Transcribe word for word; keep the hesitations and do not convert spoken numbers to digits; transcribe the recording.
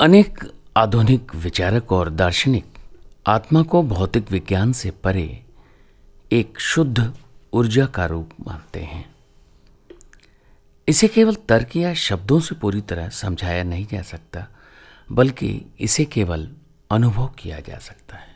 अनेक आधुनिक विचारक और दार्शनिक आत्मा को भौतिक विज्ञान से परे एक शुद्ध ऊर्जा का रूप मानते हैं। इसे केवल तर्क या शब्दों से पूरी तरह समझाया नहीं जा सकता, बल्कि इसे केवल अनुभव किया जा सकता है।